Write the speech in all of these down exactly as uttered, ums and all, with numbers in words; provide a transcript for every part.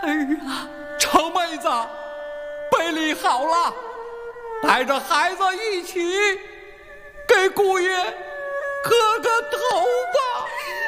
儿啊！ 臭妹子，备礼好了，带着孩子一起给姑爷磕个头吧。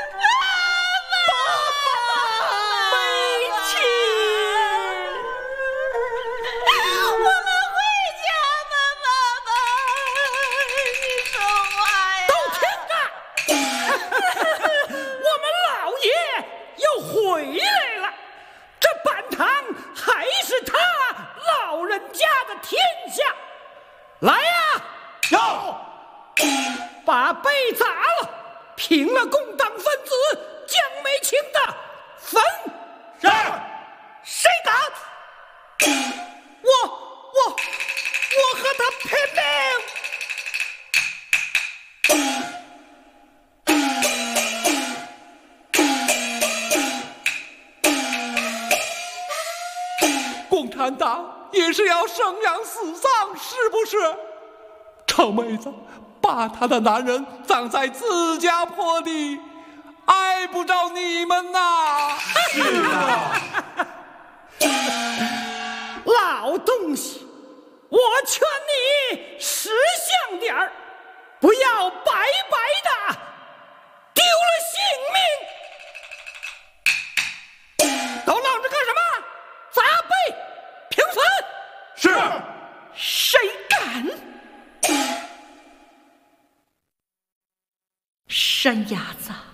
回来了，这板堂还是他老人家的天下。来呀， 要把碑砸了，平了共党分子江美清的坟。 是。 谁敢？我我我和他拼命！ 共产党也是要生养死葬，是不是？臭妹子把她的男人葬在自家坡地，碍不着你们呐。 是啊。 老东西，我劝你识相点儿，不要白白的丢了性命。都愣着干什么？砸碑平分。 是。 谁敢？ 山伢子。